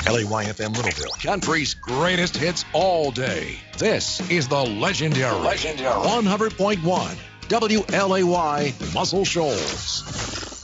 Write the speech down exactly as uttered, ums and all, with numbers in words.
L A Y F M Littleville, country's greatest hits all day. This is the legendary, legendary one hundred point one W L A Y Muscle Shoals.